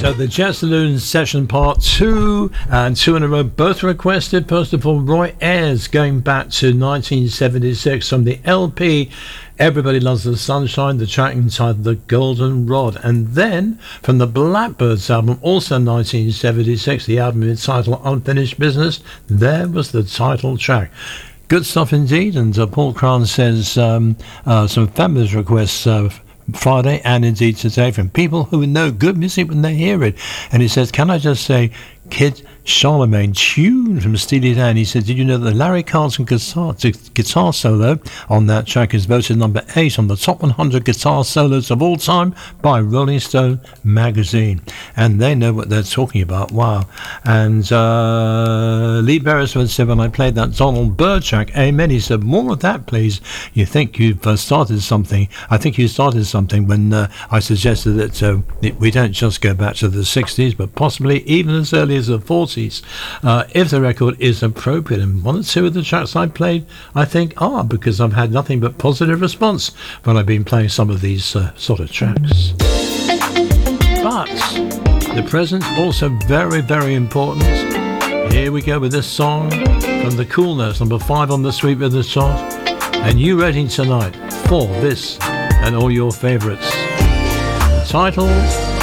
So the Jazz Saloon session part 2 and 2 in a row, both requested. First of all, Roy Ayers, going back to 1976 from the LP Everybody Loves the Sunshine, the track entitled The Golden Rod. And then from the Blackbirds album, also 1976, the album entitled Unfinished Business, there was the title track. Good stuff indeed. And Paul Cran says some fabulous requests Friday and indeed today from people who know good music when they hear it. And he says, can I just say, Kid Charlemagne tune from Steely Dan. He said, did you know that the Larry Carlton guitar solo on that track is voted number 8 on the top 100 guitar solos of all time by Rolling Stone magazine? And they know what they're talking about. Wow. And Lee Beresford said, when I played that Donald Byrd track, amen, he said, more of that please. You think you've started something. I think you started something when I suggested that we don't just go back to the 60s, but possibly even as early as the 40s, if the record is appropriate. And one or two of the tracks I played, I think, are, because I've had nothing but positive response when I've been playing some of these sort of tracks. But the present's also very, very important. Here we go with this song from the Cool Notes, number 5 on the Sweet Rhythm chart. And you ready tonight for this and all your favourites? Titled